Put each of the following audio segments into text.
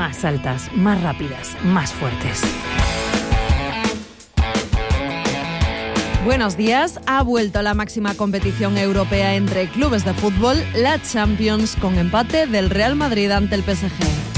más altas, más rápidas, más fuertes. Buenos días. Ha vuelto la máxima competición europea entre clubes de fútbol, la Champions, con empate del Real Madrid ante el PSG.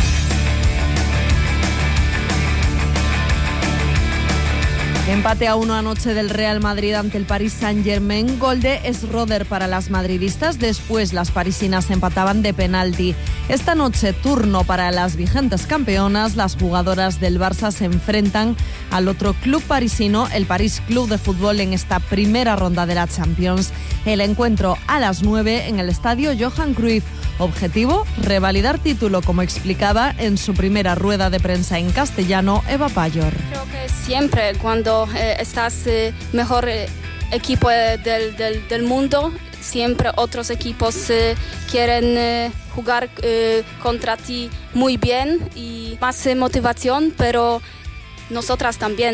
Empate a 1 anoche del Real Madrid ante el Paris Saint-Germain. Gol de Schroeder para las madridistas. Después las parisinas empataban de penalti. Esta noche turno para las vigentes campeonas. Las jugadoras del Barça se enfrentan al otro club parisino, el París Club de Fútbol, en esta primera ronda de la Champions. El encuentro a las 9 en el estadio Johan Cruyff. Objetivo, revalidar título, como explicaba en su primera rueda de prensa en castellano Eva Payor. Creo que siempre cuando estás mejor equipo del mundo, siempre otros equipos quieren jugar contra ti muy bien y más motivación, pero nosotras también,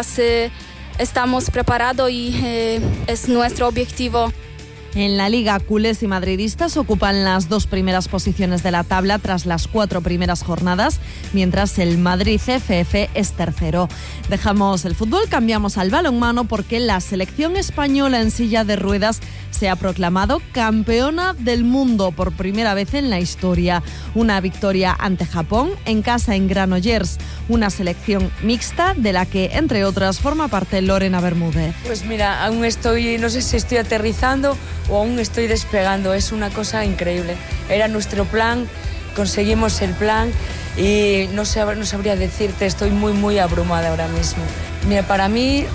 estamos preparados y es nuestro objetivo. En la Liga, culés y madridistas ocupan las 2 primeras posiciones de la tabla tras las 4 primeras jornadas, mientras el Madrid CFF es tercero. Dejamos el fútbol, cambiamos al balonmano porque la selección española en silla de ruedas se ha proclamado campeona del mundo por primera vez en la historia. Una victoria ante Japón en casa en Granollers, una selección mixta de la que, entre otras, forma parte Lorena Bermúdez. Pues mira, aún no sé si estoy aterrizando o aún estoy despegando, es una cosa increíble. Era nuestro plan, conseguimos el plan y no sabría decirte, estoy muy abrumada ahora mismo. Mira, para mí,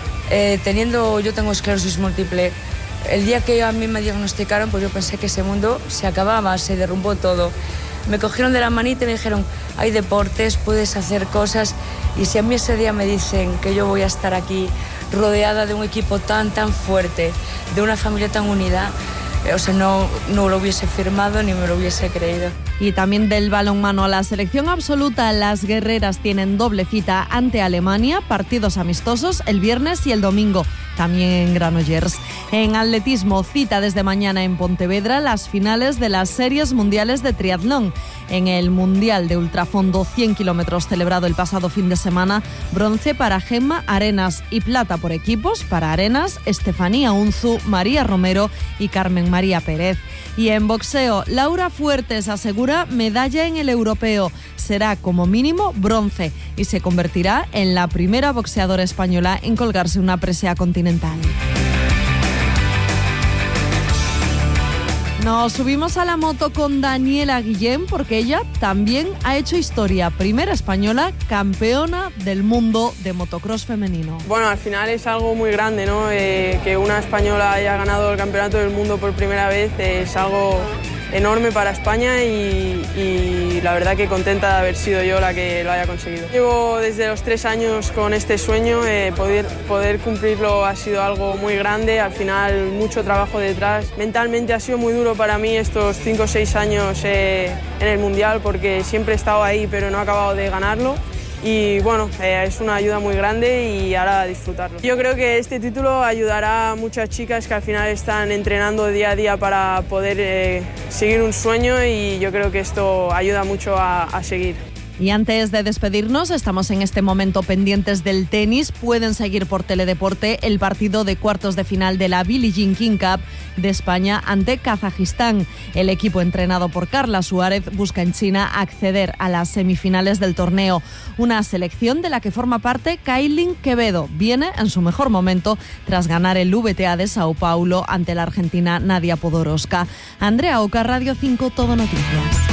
yo tengo esclerosis múltiple. El día que a mí me diagnosticaron, pues yo pensé que ese mundo se acababa, se derrumbó todo. Me cogieron de la manita y me dijeron, hay deportes, puedes hacer cosas, y si a mí ese día me dicen que yo voy a estar aquí rodeada de un equipo tan fuerte, de una familia tan unida, no lo hubiese firmado ni me lo hubiese creído. Y también del balonmano a la selección absoluta, las guerreras tienen doble cita ante Alemania, partidos amistosos el viernes y el domingo, también en Granollers. En atletismo, cita desde mañana en Pontevedra las finales de las series mundiales de triatlón. En el Mundial de Ultrafondo 100 kilómetros celebrado el pasado fin de semana, bronce para Gemma Arenas y plata por equipos para Arenas, Estefanía Unzu, María Romero y Carmen María Pérez. Y en boxeo, Laura Fuertes asegura medalla en el europeo. Será como mínimo bronce y se convertirá en la primera boxeadora española en colgarse una presea continental. Nos subimos a la moto con Daniela Guillén porque ella también ha hecho historia. Primera española campeona del mundo de motocross femenino. Bueno, al final es algo muy grande, ¿no? Que una española haya ganado el campeonato del mundo por primera vez es algo enorme para España y la verdad que contenta de haber sido yo la que lo haya conseguido. Llevo desde los 3 años con este sueño, poder cumplirlo ha sido algo muy grande, al final mucho trabajo detrás. Mentalmente ha sido muy duro para mí estos 5 o 6 años en el Mundial porque siempre he estado ahí pero no he acabado de ganarlo. Y bueno, es una ayuda muy grande y ahora a disfrutarlo. Yo creo que este título ayudará a muchas chicas que al final están entrenando día a día para poder seguir un sueño y yo creo que esto ayuda mucho a seguir. Y antes de despedirnos, estamos en este momento pendientes del tenis. Pueden seguir por Teledeporte el partido de cuartos de final de la Billie Jean King Cup de España ante Kazajistán. El equipo entrenado por Carla Suárez busca en China acceder a las semifinales del torneo. Una selección de la que forma parte Kailin Quevedo. Viene en su mejor momento tras ganar el VTA de Sao Paulo ante la argentina Nadia Podoroska. Andrea Oca, Radio 5, Todo Noticias.